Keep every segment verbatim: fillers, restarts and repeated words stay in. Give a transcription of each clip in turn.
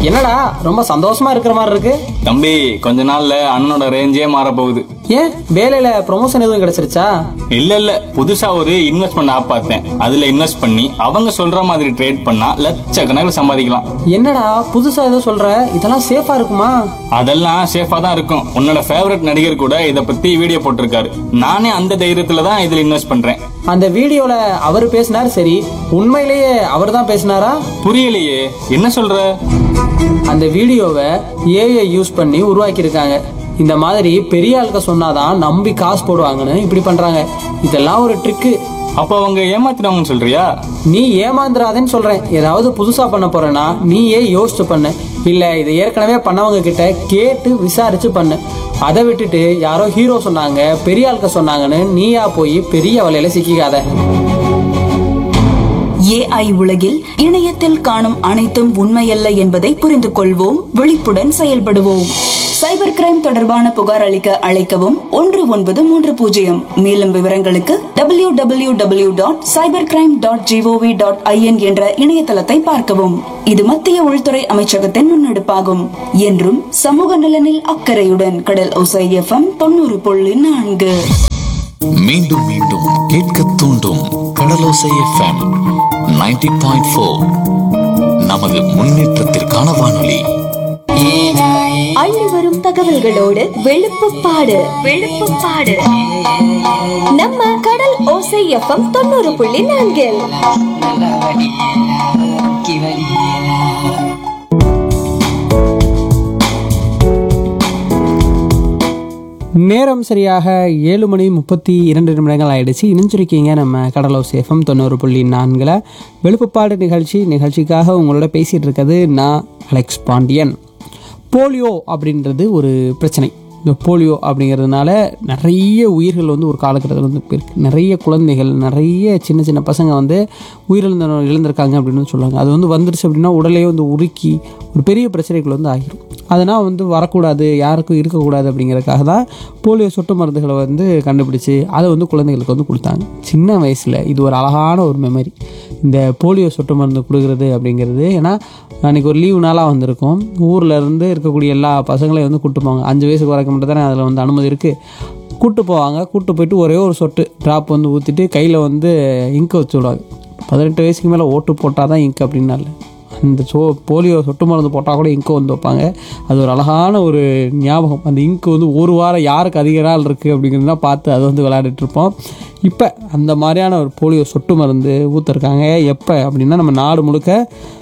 என்னடா ரொம்ப சந்தோஷமா இருக்கிற மாதிரி இருக்கு? தம்பி, கொஞ்ச நாள்ல அண்ணனோட ரேஞ்சே மாற போகுது. ஏன், வேலையில ப்ரொமோஷன் எதுவும் கிடைச்சிருச்சா? இல்ல இல்ல புதுசா ஒரு இன்வெஸ்ட்மெண்ட் ஆப் பார்த்தேன். அதுல இன்வெஸ்ட் பண்ணி அவங்க சொல்ற மாதிரி ட்ரேட் பண்ணா லட்சக்கணக்கில் சம்பாதிக்கலாம். என்னடா புதுசா ஏதோ சொல்ற? இதெல்லாம் சேஃபா இருக்குமா? அதெல்லாம் சேஃபா தான் இருக்கும். உன்னோட ஃபேவரட் நடிகர் கூட இத பத்தி வீடியோ போட்டிருக்காரு. நானே அந்த தைரியத்துல தான் இதுல இன்வெஸ்ட் பண்றேன். அந்த வீடியோல அவர் பேசினார், சரி உண்மையிலேயே அவர் தான் பேசினாரா? புரியலையே, என்ன சொல்ற? அந்த வீடியோவை ஏஐ யூஸ் பண்ணி உருவாக்கி இருக்காங்க. இந்த மாதிரி பெரிய ஆளுக்க சொன்னாதான் நம்பி காசு போடுவாங்கன்னு இப்படி பண்றாங்க. இதெல்லாம் ஒரு ட்ரிக்கு. அப்ப அவங்க ஏமாத்தினவங்கன்னு சொல்றியா? நீ ஏமாந்துராதேன்னு சொல்றேன். ஏதாவது புதுசா பண்ண போறேன்னா நீயே யோசிச்சு பண்ணு. இல்ல இதை ஏற்கனவே பண்ணவங்க கிட்ட கேட்டு விசாரிச்சு பண்ணு. அதை விட்டுட்டு யாரோ ஹீரோ சொன்னாங்க, பெரிய ஆளுக்க சொன்னாங்கன்னு நீயா போய் பெரிய வலையில சிக்கிக்காத. ஏஐ உலகில் இணையத்தில் காணும் அனைத்தும் உண்மையல்ல என்பதை புரிந்து கொள்வோம், விழிப்புடன் செயல்படுவோம். சைபர் கிரைம் தொடர்பான புகார் அளிக்க அழைக்கவும் ஒன்று ஒன்பது மூன்று பூஜ்ஜியம். மேலும் விவரங்களுக்கு W W W dot cyber crime dot gov dot IN என்ற இணையதளத்தை பார்க்கவும். இது மத்திய உள்துறை அமைச்சகத்தின் முன்னெடுப்பாகும். என்றும் சமூக நலனில் அக்கறையுடன் கடல் ஒசை எஃப்எம் தொண்ணூறு புள்ளி நான்கு. மீண்டும் மீண்டும் கேட்க தூண்டும் கடலோசை எஃப்எம் நைன்டி பாயிண்ட் ஃபோர். நமது முன்னேற்றத்திற்கான வானொலி. அள்ளி வரும் தகவல்களோடு வெளுப்புப்பாடு வெளுப்புப்பாடு நம்ம கடல் ஓசை எஃப்எம் தொண்ணூறு புள்ளி நான்கில். நேரம் சரியாக ஏழு மணி முப்பத்தி இரண்டு நிமிடங்கள் ஆயிடுச்சு. இணைஞ்சிருக்கீங்க நம்ம கடலோசை எஃப்எம் தொண்ணூறு புள்ளி நான்கில் வெளுப்புப்பாடு நிகழ்ச்சி. நிகழ்ச்சிக்காக உங்களோட பேசிகிட்டு இருக்கிறது நான் அலெக்ஸ் பாண்டியன். போலியோ அப்படின்றது ஒரு பிரச்சனை. இந்த போலியோ அப்படிங்கிறதுனால நிறைய உயிர்கள் வந்து ஒரு காலகட்டத்தில் வந்து போயிருக்கு. நிறைய குழந்தைகள், நிறைய சின்ன சின்ன பசங்க வந்து உயிரிழந்த இழந்திருக்காங்க அப்படின்னு சொல்லுவாங்க. அது வந்து வந்துருச்சு அப்படின்னா உடலே வந்து உருக்கி ஒரு பெரிய பிரச்சனைகள் வந்து ஆகிரும். அதனால் வந்து வரக்கூடாது, யாருக்கும் இருக்கக்கூடாது அப்படிங்கிறதுக்காக தான் போலியோ சொட்டு மருந்துகளை வந்து கண்டுபிடிச்சி அதை வந்து குழந்தைகளுக்கு வந்து கொடுத்தாங்க சின்ன வயசில். இது ஒரு அழகான ஒரு மெமரி, இந்த போலியோ சொட்டு மருந்து கொடுக்குறது அப்படிங்கிறது. ஏன்னா அன்றைக்கி ஒரு லீவு நாளாக வந்திருக்கும். ஊரில் இருந்து இருக்கக்கூடிய எல்லா பசங்களையும் வந்து கூப்பிட்டு போவாங்க. அஞ்சு வயசுக்கு வரைக்கும் மட்டும் தானே அதில் வந்து அனுமதி இருக்குது. கூப்பிட்டு போவாங்க. கூப்பிட்டு போயிட்டு ஒரே ஒரு சொட்டு ட்ராப் வந்து ஊற்றிட்டு கையில் வந்து இங்கு வச்சு விடுவாங்க. பதினெட்டு வயசுக்கு மேலே ஓட்டு போட்டால் தான் இங்கு அப்படின்னால அந்த சோ போலியோ சொட்டு மருந்து போட்டால் கூட இங்கு வந்து வைப்பாங்க. அது ஒரு அழகான ஒரு ஞாபகம். அந்த இங்கு வந்து ஒரு வாரம் யாருக்கு அதிக நாள் இருக்குது அப்படிங்கிறதுலாம் பார்த்து அதை வந்து விளையாடிட்டுருப்போம். இப்போ அந்த மாதிரியான ஒரு போலியோ சொட்டு மருந்து ஊற்றிருக்காங்க. எப்போ அப்படின்னா நம்ம நாடு முழுக்க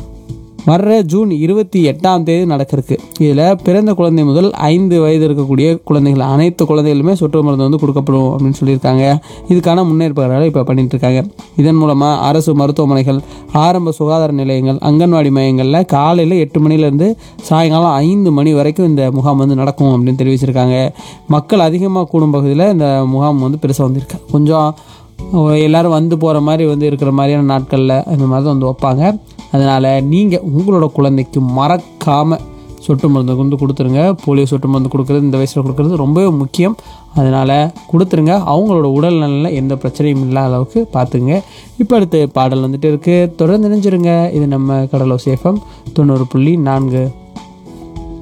வர்ற ஜூன் இருபத்தி எட்டாம் தேதி நடக்கிறதுக்கு. இதில் பிறந்த குழந்தை முதல் ஐந்து வயது இருக்கக்கூடிய குழந்தைகள் அனைத்து குழந்தைகளுமே சொட்டு மருந்து வந்து கொடுக்கப்படும் அப்படின்னு சொல்லியிருக்காங்க. இதுக்கான முன்னேற்பாடுகளை இப்போ பண்ணிட்டு இருக்காங்க. இதன் மூலமாக அரசு மருத்துவமனைகள், ஆரம்ப சுகாதார நிலையங்கள், அங்கன்வாடி மையங்களில் காலையில் எட்டு மணிலேருந்து சாயங்காலம் ஐந்து மணி வரைக்கும் இந்த முகாம் வந்து நடக்கும் அப்படின்னு தெரிவிச்சிருக்காங்க. மக்கள் அதிகமாக கூடும் பகுதியில் இந்த முகாம் வந்து பெருசாக வந்திருக்கு. கொஞ்சம் எல்லோரும் வந்து போகிற மாதிரி வந்து இருக்கிற மாதிரியான நாட்களில் இந்த மாதிரி தான் வந்து வைப்பாங்க. அதனால் நீங்கள் உங்களோட குழந்தைக்கு மறக்காமல் சொட்டு மருந்து வந்து கொடுத்துருங்க. போலியோ சொட்டு மருந்து கொடுக்குறது இந்த வயசில் கொடுக்குறது ரொம்பவே முக்கியம். அதனால் கொடுத்துருங்க. அவங்களோட உடல்நலில் எந்த பிரச்சனையும் இல்லாத அளவுக்கு பார்த்துங்க. இப்போ அடுத்து பாடல் வந்துட்டு இருக்குது. தொடர்ந்து நினைஞ்சிருங்க. இது நம்ம கடலோசை எஃப்எம் தொண்ணூறு புள்ளி நான்கு.